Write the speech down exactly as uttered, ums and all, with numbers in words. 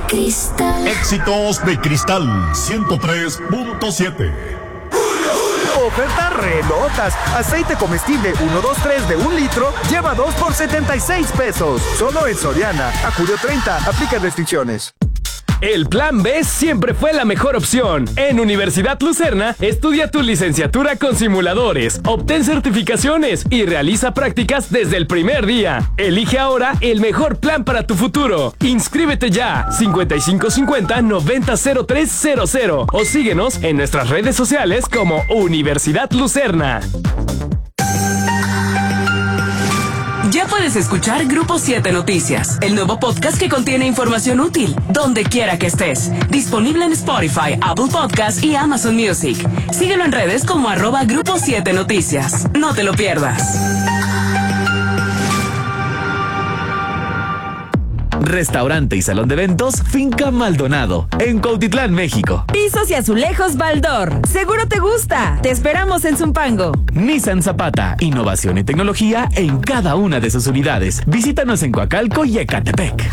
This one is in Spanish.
Cristal. Éxitos de Cristal ciento tres punto siete. Ofertas re locas. Aceite comestible uno, dos, tres de un litro, lleva dos por setenta y seis pesos. Solo en Soriana. A julio treinta, aplica restricciones. El Plan B siempre fue la mejor opción. En Universidad Lucerna, estudia tu licenciatura con simuladores, obtén certificaciones y realiza prácticas desde el primer día. Elige ahora el mejor plan para tu futuro. Inscríbete ya, cincuenta y cinco cincuenta, noventa cero tres cero cero, o síguenos en nuestras redes sociales como Universidad Lucerna. Ya puedes escuchar Grupo siete Noticias, el nuevo podcast que contiene información útil, donde quiera que estés. Disponible en Spotify, Apple Podcasts y Amazon Music. Síguelo en redes como arroba Grupo siete Noticias. No te lo pierdas. Restaurante y salón de eventos Finca Maldonado, en Cuautitlán, México. Pisos y azulejos Baldor. Seguro te gusta. Te esperamos en Zumpango. Nissan Zapata, innovación y tecnología en cada una de sus unidades. Visítanos en Coacalco y Ecatepec.